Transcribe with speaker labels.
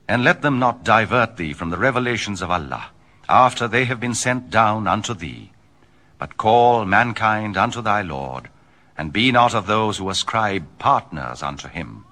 Speaker 1: And let them not divert thee from the revelations of Allah, after they have been sent down unto thee. But call mankind unto thy Lord, and be not of those who ascribe partners unto him.